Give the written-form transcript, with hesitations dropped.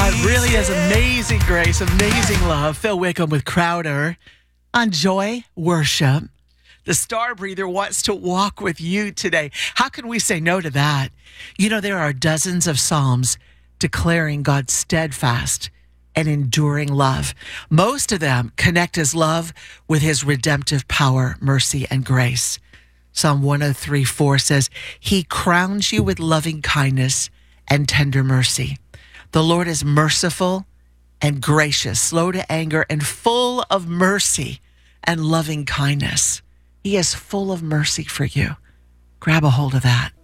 It really is amazing grace, amazing love. Phil Wickham with Crowder on Joy Worship. The Star Breather wants to walk with you today. How can we say no to that? You know, there are dozens of Psalms declaring God's steadfast and enduring love. Most of them connect his love with his redemptive power, mercy, and grace. Psalm 103:4 says, he crowns you with loving kindness and tender mercy. The Lord is merciful and gracious, slow to anger, and full of mercy and loving kindness. He is full of mercy for you. Grab a hold of that.